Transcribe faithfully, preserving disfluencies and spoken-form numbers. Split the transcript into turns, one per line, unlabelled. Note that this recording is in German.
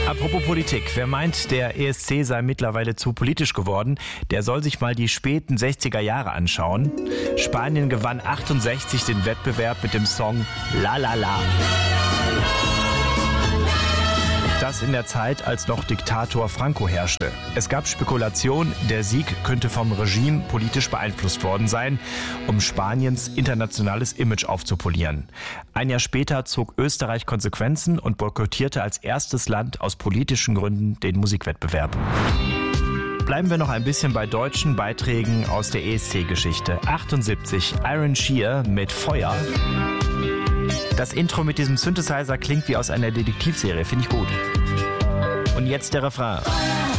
Apropos Politik, wer meint, der E S C sei mittlerweile zu politisch geworden, der soll sich mal die späten sechziger Jahre anschauen. Spanien gewann achtundsechzig den Wettbewerb mit dem Song La La La. Das in der Zeit, als noch Diktator Franco herrschte. Es gab Spekulationen, der Sieg könnte vom Regime politisch beeinflusst worden sein, um Spaniens internationales Image aufzupolieren. Ein Jahr später zog Österreich Konsequenzen und boykottierte als erstes Land aus politischen Gründen den Musikwettbewerb. Bleiben wir noch ein bisschen bei deutschen Beiträgen aus der E S C-Geschichte. achtundsiebzig, Iron Shear mit Feuer. Das Intro mit diesem Synthesizer klingt wie aus einer Detektivserie, finde ich gut. Und jetzt der Refrain.